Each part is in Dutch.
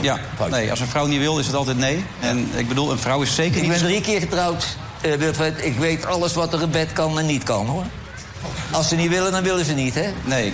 Ja, nee, als een vrouw niet wil, is het altijd nee. En ik bedoel, een vrouw is zeker niet... Ik ben 3 keer getrouwd, Wilfred. Ik weet alles wat er in bed kan en niet kan, hoor. Als ze niet willen, dan willen ze niet, hè? Nee.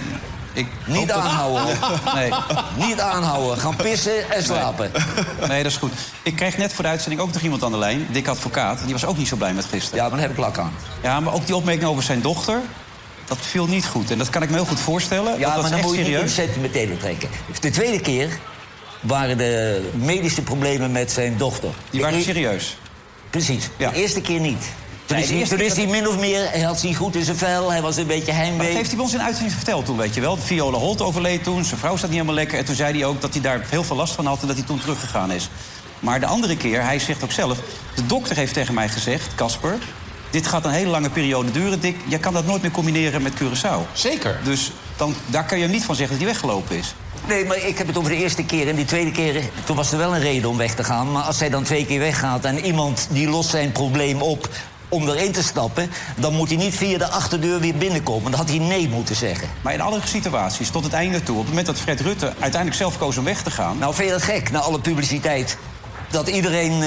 Niet aanhouden. Nee. Niet aanhouden. Gaan pissen en slapen. Nee, dat is goed. Ik kreeg net voor de uitzending ook nog iemand aan de lijn. Dick Advocaat. Die was ook niet zo blij met gisteren. Ja, maar daar heb ik lak aan. Ja, maar ook die opmerking over zijn dochter... dat viel niet goed. En dat kan ik me heel goed voorstellen. Ja, dat maar dan moet je serieus. niet in sentimentele trekken. De tweede keer waren de medische problemen met zijn dochter. Die waren serieus. Precies. Ja. De eerste keer niet. Toen Nee, is hij min of meer, hij had zich goed in zijn vel, hij was een beetje heimwee. Maar dat heeft hij bij ons in de uitzending verteld toen, weet je wel. Viola Holt overleed toen, zijn vrouw staat niet helemaal lekker... en toen zei hij ook dat hij daar heel veel last van had en dat hij toen teruggegaan is. Maar de andere keer, hij zegt ook zelf... de dokter heeft tegen mij gezegd, Casper... dit gaat een hele lange periode duren, Dick. Je kan dat nooit meer combineren met Curaçao. Zeker. Dus daar kan je hem niet van zeggen dat hij weggelopen is. Nee, maar ik heb het over de eerste keer. En die tweede keer, toen was er wel een reden om weg te gaan. Maar als hij dan 2 keer weggaat en iemand die lost zijn probleem op... om erin te stappen, dan moet hij niet via de achterdeur weer binnenkomen. Dan had hij nee moeten zeggen. Maar in alle situaties, tot het einde toe... op het moment dat Fred Rutte uiteindelijk zelf koos om weg te gaan... Nou, vind je dat gek, na alle publiciteit? Dat iedereen...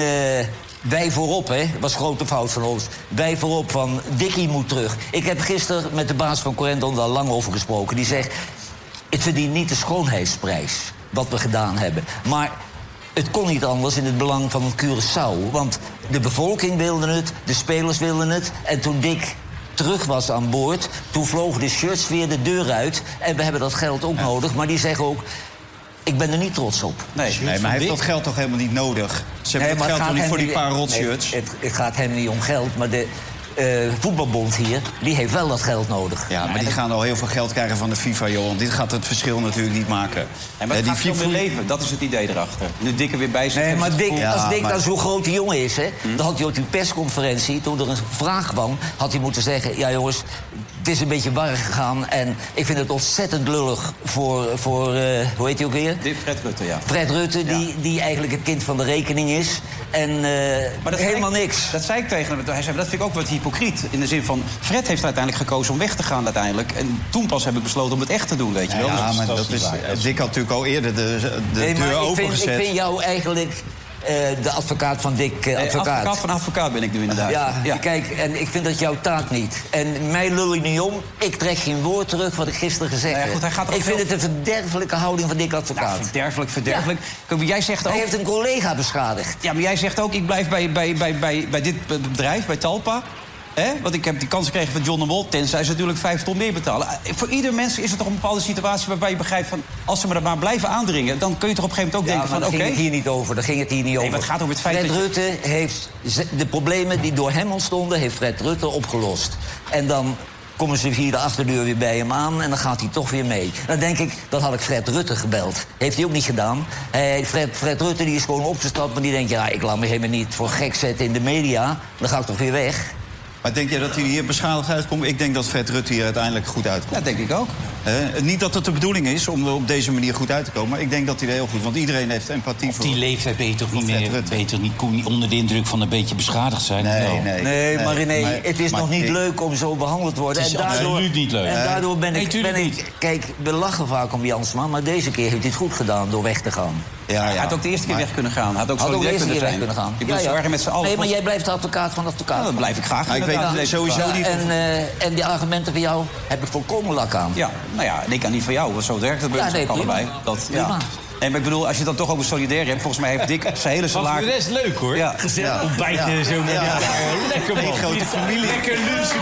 wij voorop, hè, was grote fout van ons. Wij voorop van, Dickie moet terug. Ik heb gisteren met de baas van Corendon daar lang over gesproken. Die zegt, het verdient niet de schoonheidsprijs, wat we gedaan hebben. Maar het kon niet anders in het belang van Curaçao. Want de bevolking wilde het, de spelers wilden het. En toen Dick terug was aan boord, toen vlogen de shirts weer de deur uit. En we hebben dat geld ook nodig. Maar die zeggen ook, ik ben er niet trots op. Nee, maar hij heeft dat geld toch helemaal niet nodig? Ze hebben het geld toch niet voor die paar rotshirts? Nee, het gaat hem niet om geld, maar de voetbalbond hier, die heeft wel dat geld nodig. Ja, maar die gaan al heel veel geld krijgen van de FIFA, joh. Want dit gaat het verschil natuurlijk niet maken. En maar het gaat veel meer leven, dat is het idee erachter. Nu Dick er weer bij zit. Nee, maar Dick, als Dick dan zo'n grote jongen is, hè, dan had hij op die persconferentie, toen er een vraag kwam, had hij moeten zeggen, ja jongens, het is een beetje warrig gegaan en ik vind het ontzettend lullig voor hoe heet hij ook weer? Fred Rutte, ja. Fred Rutte, die eigenlijk het kind van de rekening is. En maar dat helemaal niks. Dat zei ik tegen hem. Hij zei, dat vind ik ook wat hypocriet. In de zin van, Fred heeft uiteindelijk gekozen om weg te gaan uiteindelijk. En toen pas heb ik besloten om het echt te doen, weet je wel. Ja, dus maar dat is Dick had natuurlijk al eerder de deur opengezet. Ik vind jou eigenlijk de advocaat van Dick Advocaat. Advocaat van advocaat ben ik nu inderdaad. Ja, kijk, en ik vind dat jouw taak niet. En mij lul je niet om. Ik trek geen woord terug wat ik gisteren gezegd heb. Ik vind het een verderfelijke houding van Dick Advocaat. Nou, verderfelijk. Ja. Jij zegt ook... Hij heeft een collega beschadigd. Ja, maar jij zegt ook, ik blijf bij dit bedrijf, bij Talpa. Want ik heb die kans gekregen van John de Mol, tenzij ze natuurlijk 5 ton meer betalen. Voor ieder mens is er toch een bepaalde situatie waarbij je begrijpt van, als ze maar blijven aandringen, dan kun je toch op een gegeven moment ook denken van, oké. Daar ging het hier niet over. Nee, maar het gaat over het feit Fred Rutte heeft de problemen die door hem ontstonden, heeft Fred Rutte opgelost. En dan komen ze via de achterdeur weer bij hem aan en dan gaat hij toch weer mee. Dan denk ik, dat had ik Fred Rutte gebeld. Heeft hij ook niet gedaan. Fred Rutte die is gewoon opgestapt en die denkt, ja, ik laat me helemaal niet voor gek zetten in de media. Dan ga ik toch weer weg. Maar denk jij dat hij hier beschadigd uitkomt? Ik denk dat Fred Rutte hier uiteindelijk goed uitkomt. Ja, denk ik ook. Niet dat het de bedoeling is om op deze manier goed uit te komen, maar ik denk dat hij er heel goed... Want iedereen heeft empathie voor... Op die leeftijd ben je toch niet meer... Kom je onder de indruk van een beetje beschadigd zijn? Nee, maar René, het is nog niet leuk om zo behandeld te worden. Het is absoluut niet leuk. En daardoor ben ik... Kijk, we lachen vaak om Jansma, maar deze keer heeft hij het goed gedaan door weg te gaan. Hij had ook de eerste keer weg kunnen gaan. Had ook de eerste keer weg kunnen gaan. Ik ben zwaar met z'n allen. Nee, maar jij blijft de advocaat van de advocaat. Ja, dat blijf ik graag. Ik weet sowieso niet... En die argumenten van jou heb ik volkomen lak aan. Ja, nou ja, en ik kan niet van jou, want zo werkt het bij ons allebei. Prima. Nee, maar ik bedoel, als je dan toch over solidair hebt, volgens mij heeft Dick zijn hele salaris... Maar voor de rest leuk, hoor. Ja. Gezellig ontbijten, zo met lekker, man. Een grote familie. Lekker lunchen.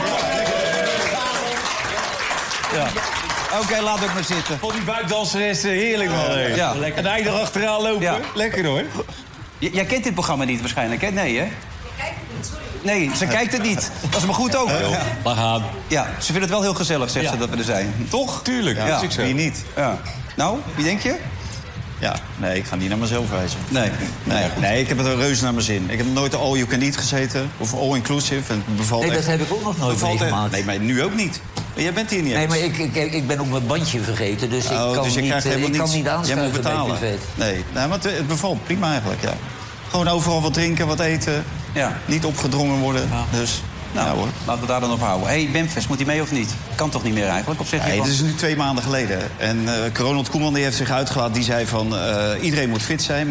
Ja. Oké, laat ook maar zitten. Voor die buikdanseres, heerlijk, man. Ja. En hij er achteraan lopen. Ja. Lekker, hoor. Jij kent dit programma niet waarschijnlijk, hè? Nee, hè? Nee, ze kijkt het niet. Dat is maar goed ook. Laat gaan. Ja, ze vindt het wel heel gezellig, zegt ze, dat we er zijn. Toch? Tuurlijk, ja. Wie niet? Ja. Nou, wie denk je? Ja, nee, ik ga niet naar mezelf wijzen. Nee, ik heb het een reuze naar mijn zin. Ik heb nooit all you can eat gezeten. Of all inclusive. En het bevalt dat heb ik ook nog nooit meegemaakt. Nee, maar nu ook niet. Jij bent hier niet eens. Nee, maar ik ben ook mijn bandje vergeten. Dus ik kan dus niet aanschuiven. Jij moet betalen. Nee, maar het bevalt prima eigenlijk, ja. Gewoon overal wat drinken, wat eten. Ja. Niet opgedrongen worden. Ja. Dus, nou, hoor. Laten we daar dan op houden. Hé, Bemfest, moet hij mee of niet? Kan toch niet meer eigenlijk? Of zeg je het is nu 2 maanden geleden. En Ronald Koeman die heeft zich uitgelaten. Die zei van, iedereen moet fit zijn.